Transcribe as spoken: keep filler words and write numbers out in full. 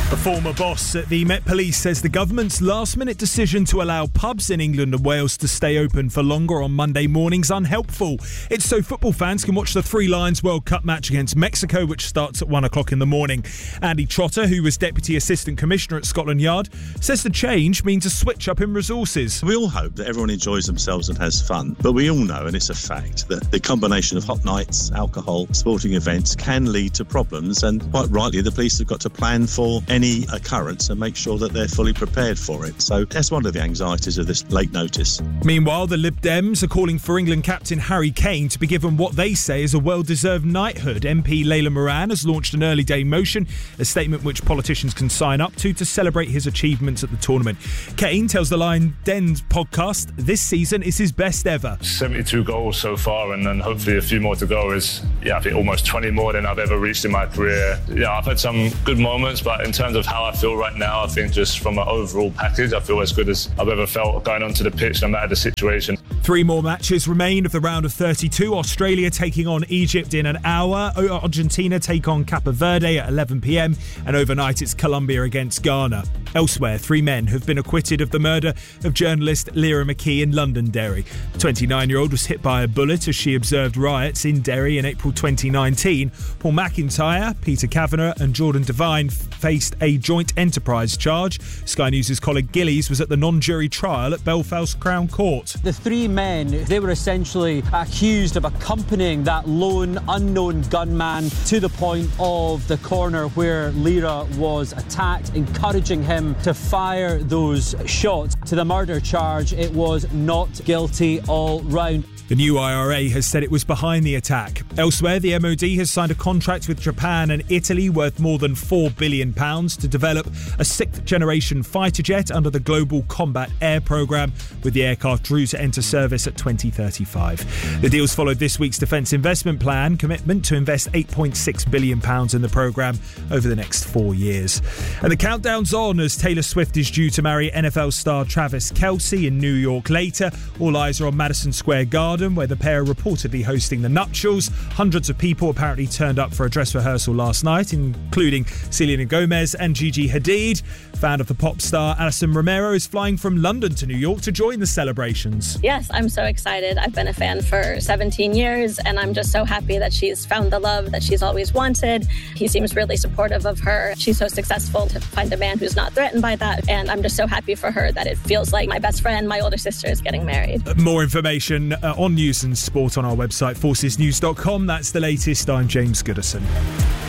A former boss at the Met Police says the government's last-minute decision to allow pubs in England and Wales to stay open for longer on Monday morning's unhelpful. It's so football fans can watch the Three Lions World Cup match against Mexico, which starts at one o'clock in the morning. Andy Trotter, who was Deputy Assistant Commissioner at Scotland Yard, says the change means a switch up in resources. We all hope that everyone enjoys themselves and has fun, but we all know, and it's a fact, that the combination of hot nights, alcohol, sporting events can lead to problems, and quite rightly the police have got to plan for any occurrence and make sure that they're fully prepared for it. So that's one of the anxieties of this late notice. Meanwhile, the Lib Dems are calling for England captain Harry Kane to be given what they say is a well-deserved knighthood. M P Layla Moran has launched an early day motion, a statement which politicians can sign up to to celebrate his achievements at the tournament. Kane tells the Lion Dens podcast this season is his best ever. seventy-two goals so far, and then hopefully a few more to go. Is yeah, I think almost twenty more than I've ever reached in my career. Yeah, I've had some good moments, but in terms of how I feel right now, I think just from an overall package, I feel as good as I've ever felt going onto the pitch, no matter the situation. Three more matches remain of the round of thirty-two. Australia taking on Egypt in an hour. Argentina take on Cape Verde at eleven p.m. And overnight it's Colombia against Ghana. Elsewhere, three men have been acquitted of the murder of journalist Lyra McKee in Londonderry. The twenty-nine-year-old was hit by a bullet as she observed riots in Derry in April twenty nineteen. Paul McIntyre, Peter Kavanagh and Jordan Devine faced a joint enterprise charge. Sky News' Colin Gillies was at the non-jury trial at Belfast Crown Court. The three men, they were essentially accused of accompanying that lone, unknown gunman to the point of the corner where Lyra was attacked, encouraging him to fire those shots. To the murder charge, it was not guilty all round. The new I R A has said it was behind the attack. Elsewhere, the M O D has signed a contract with Japan and Italy worth more than four billion pounds to develop a sixth-generation fighter jet under the Global Combat Air Programme, with the aircraft due to enter service at twenty thirty-five. The deals followed this week's Defence Investment Plan commitment to invest eight point six billion pounds in the programme over the next four years. And the countdown's on as Taylor Swift is due to marry N F L star Travis Kelce in New York later. All eyes are on Madison Square Garden, where the pair are reportedly hosting the nuptials. Hundreds of people apparently turned up for a dress rehearsal last night, including Selena Gomez and Gigi Hadid. Fan of the pop star Alison Romero is flying from London to New York to join the celebrations. Yes, I'm so excited. I've been a fan for seventeen years, and I'm just so happy that she's found the love that she's always wanted. He seems really supportive of her. She's so successful to find a man who's not threatened by that, and I'm just so happy for her that it feels like my best friend, my older sister, is getting married. More information uh, on news and sport on our website, forces news dot com. That's the latest. I'm James Goodison.